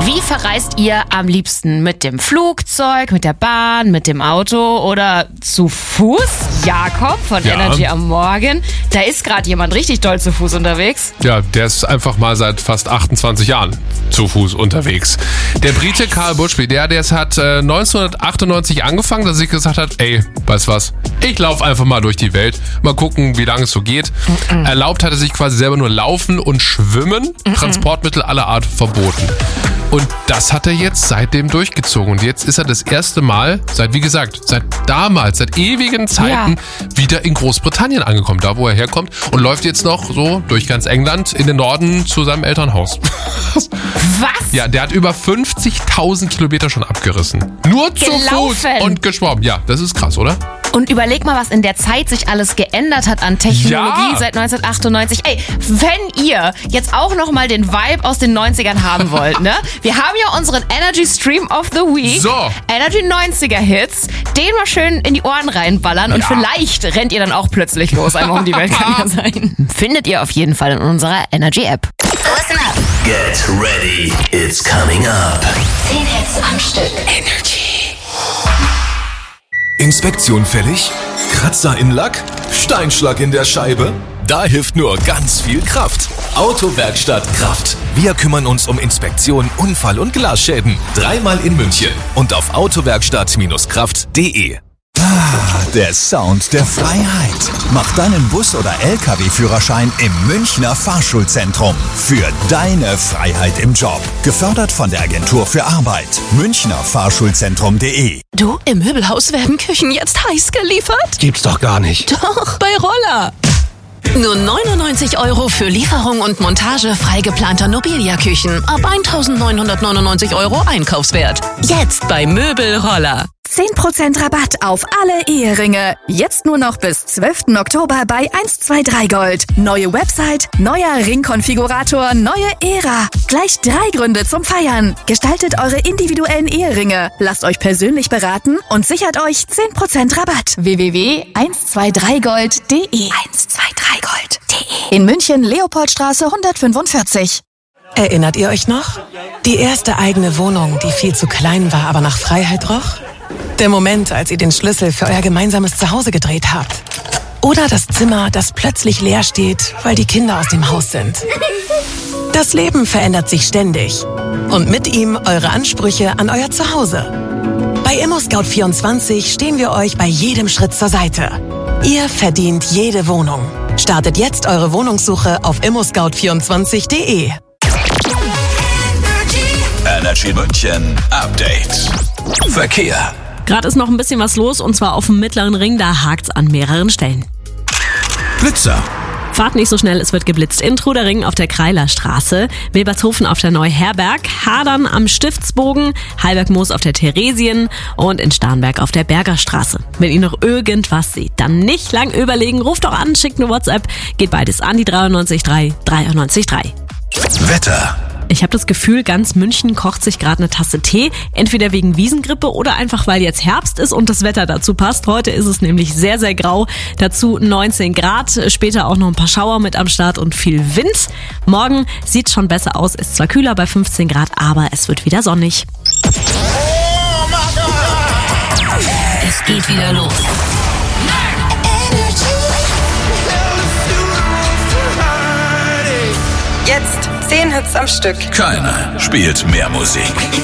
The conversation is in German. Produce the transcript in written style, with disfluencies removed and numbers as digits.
Wie verreist ihr am liebsten? Mit dem Flugzeug, mit der Bahn, mit dem Auto oder zu Fuß? Jakob von Energy am Morgen. Da ist gerade jemand richtig doll zu Fuß unterwegs. Ja, der ist einfach mal seit fast 28 Jahren zu Fuß unterwegs. Der Brite Karl Bushby, der hat 1998 angefangen, dass er sich gesagt hat, ey, weißt was, ich laufe einfach mal durch die Welt, mal gucken, wie lange es so geht. Erlaubt hat er sich quasi selber nur Laufen und Schwimmen, Transportmittel aller Art verboten. Und das hat er jetzt seitdem durchgezogen. Und jetzt ist er das erste Mal, seit ewigen Zeiten, wieder in Großbritannien angekommen, da wo er herkommt. Und läuft jetzt noch so durch ganz England in den Norden zu seinem Elternhaus. Was? Ja, der hat über 50.000 Kilometer schon abgerissen. Nur zu Fuß und geschwommen. Ja, das ist krass, oder? Und überleg mal, was in der Zeit sich alles geändert hat an Technologie seit 1998. Ey, wenn ihr jetzt auch nochmal den Vibe aus den 90ern haben wollt, ne? Wir haben ja unseren Energy Stream of the Week. So. Energy 90er Hits. Den mal schön in die Ohren reinballern und vielleicht rennt ihr dann auch plötzlich los. Einmal um die Welt kann ja sein. Findet ihr auf jeden Fall in unserer Energy App. Listen up. Get ready, it's coming up. 10 Hits am Stück. Energy. Inspektion fällig? Kratzer in Lack? Steinschlag in der Scheibe? Da hilft nur ganz viel Kraft. Autowerkstatt Kraft. Wir kümmern uns um Inspektion, Unfall- und Glasschäden. 3-mal in München und auf autowerkstatt-kraft.de. Der Sound der Freiheit. Mach deinen Bus- oder LKW-Führerschein im Münchner Fahrschulzentrum. Für deine Freiheit im Job. Gefördert von der Agentur für Arbeit. Münchnerfahrschulzentrum.de. Du, im Möbelhaus werden Küchen jetzt heiß geliefert? Gibt's doch gar nicht. Doch, bei Roller. Nur 99 € für Lieferung und Montage frei geplanter Nobilia-Küchen. Ab 1.999 € Einkaufswert. Jetzt bei Möbelroller. 10% Rabatt auf alle Eheringe. Jetzt nur noch bis 12. Oktober bei 123 Gold. Neue Website, neuer Ringkonfigurator, neue Ära. Gleich 3 Gründe zum Feiern. Gestaltet eure individuellen Eheringe. Lasst euch persönlich beraten und sichert euch 10% Rabatt. www.123gold.de 123gold.de In München, Leopoldstraße 145. Erinnert ihr euch noch? Die erste eigene Wohnung, die viel zu klein war, aber nach Freiheit roch? Der Moment, als ihr den Schlüssel für euer gemeinsames Zuhause gedreht habt. Oder das Zimmer, das plötzlich leer steht, weil die Kinder aus dem Haus sind. Das Leben verändert sich ständig. Und mit ihm eure Ansprüche an euer Zuhause. Bei ImmoScout24 stehen wir euch bei jedem Schritt zur Seite. Ihr verdient jede Wohnung. Startet jetzt eure Wohnungssuche auf immoscout24.de. Energy München Update. Verkehr. Gerade ist noch ein bisschen was los und zwar auf dem Mittleren Ring, da hakt's an mehreren Stellen. Blitzer. Fahrt nicht so schnell, es wird geblitzt. In Trudering auf der Kreilerstraße, Wilbertshofen auf der Neuherberg, Hadern am Stiftsbogen, Heilberg-Moos auf der Theresien und in Starnberg auf der Bergerstraße. Wenn ihr noch irgendwas seht, dann nicht lang überlegen, ruft doch an, schickt eine WhatsApp, geht beides an die 93.3 93.3. Wetter. Ich habe das Gefühl, ganz München kocht sich gerade eine Tasse Tee, entweder wegen Wiesengrippe oder einfach, weil jetzt Herbst ist und das Wetter dazu passt. Heute ist es nämlich sehr, sehr grau, dazu 19 Grad, später auch noch ein paar Schauer mit am Start und viel Wind. Morgen sieht schon besser aus, ist zwar kühler bei 15 Grad, aber es wird wieder sonnig. Es geht wieder los. Jetzt 10 Hits am Stück. Keiner spielt mehr Musik.